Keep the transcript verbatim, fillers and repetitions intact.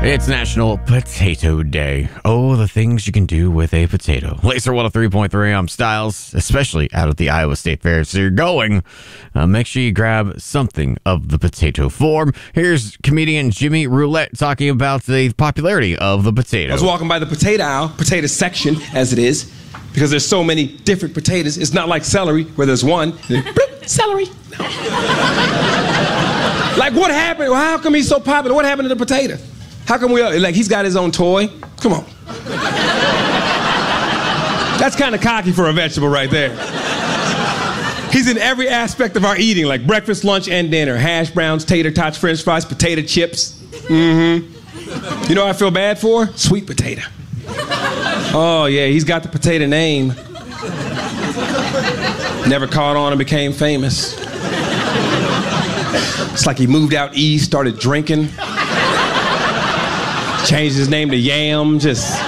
It's National Potato Day. Oh, the things you can do with a potato. Laser one oh three point three, I'm Styles, especially out at the Iowa State Fair. So you're going, uh, make sure you grab something of the potato form. Here's comedian Jimmy Roulette talking about the popularity of the potato. I was walking by the potato aisle, potato section, as it is, because there's so many different potatoes. It's not like celery, where there's one, and then, bloop, celery. No. Like, what happened? Well, how come he's so popular? What happened to the potato? How come we, like, he's got his own toy? Come on. That's kind of cocky for a vegetable right there. He's in every aspect of our eating, like breakfast, lunch, and dinner. Hash browns, tater tots, french fries, potato chips. Mm-hmm. You know what I feel bad for? Sweet potato. Oh, yeah, he's got the potato name. Never caught on and became famous. It's like he moved out east, started drinking. Changed his name to Yam, just